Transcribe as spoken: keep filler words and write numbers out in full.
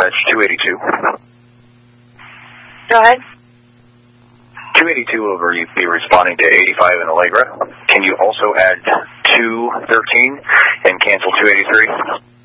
dispatch two eighty-two. Go ahead. two eighty-two over, you'd be responding to eighty-five in Allegra. Can you also add two thirteen and cancel two eighty-three?